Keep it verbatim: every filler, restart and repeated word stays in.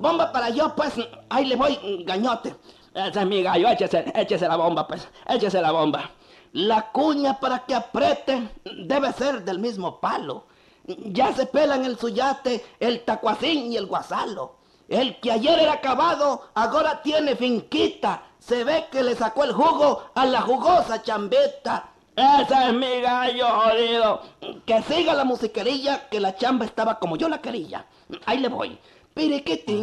bomba para yo, pues, ahí le voy, gañote. Ese es mi gallo, échese, échese la bomba, pues, échese la bomba. La cuña para que apriete debe ser del mismo palo. Ya se pelan el suyate, el tacuacín y el guasalo. El que ayer era acabado, ahora tiene finquita. Se ve que le sacó el jugo a la jugosa chambeta. Ese es mi gallo jodido. Que siga la musiquerilla, que la chamba estaba como yo la quería. Ahí le voy. Piriquitín.